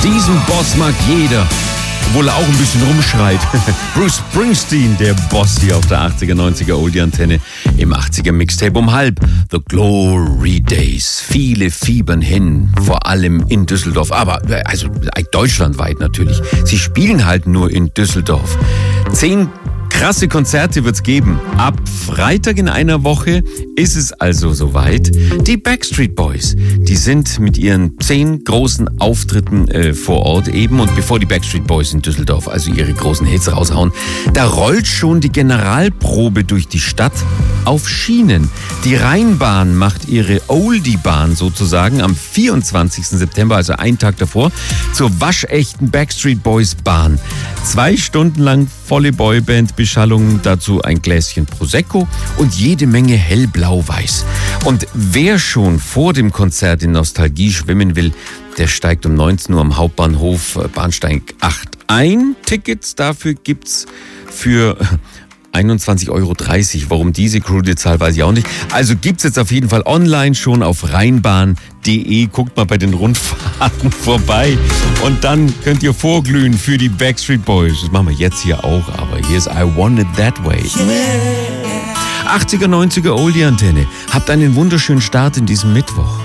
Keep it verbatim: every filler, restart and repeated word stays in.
Diesen Boss mag jeder, obwohl er auch ein bisschen rumschreit. Bruce Springsteen, der Boss hier auf der achtziger, neunziger Oldie-Antenne im achtziger Mixtape um halb. The Glory Days. Viele fiebern hin, vor allem in Düsseldorf, aber also deutschlandweit natürlich. Sie spielen halt nur in Düsseldorf. Zehn krasse Konzerte wird's geben. Ab Freitag in einer Woche ist es also soweit. Die Backstreet Boys, die sind mit ihren zehn großen Auftritten äh, vor Ort eben. Und bevor die Backstreet Boys in Düsseldorf also ihre großen Hits raushauen, da rollt schon die Generalprobe durch die Stadt auf Schienen. Die Rheinbahn macht ihre Oldie-Bahn sozusagen am vierundzwanzigsten September, also einen Tag davor, zur waschechten Backstreet Boys Bahn. Zwei Stunden lang volle Boyband-Beschallung, dazu ein Gläschen Prosecco und jede Menge hellblau-weiß. Und wer schon vor dem Konzert in Nostalgie schwimmen will, der steigt um neunzehn Uhr am Hauptbahnhof Bahnsteig acht ein. Tickets dafür gibt's für einundzwanzig Euro dreißig. Warum diese krude Zahl, weiß ich auch nicht. Also gibt's jetzt auf jeden Fall online schon auf rheinbahn punkt de. Guckt mal bei den Rundfahrten vorbei. Und dann könnt ihr vorglühen für die Backstreet Boys. Das machen wir jetzt hier auch, aber hier ist I Want It That Way. achtziger, neunziger Oldie-Antenne. Habt einen wunderschönen Start in diesem Mittwoch.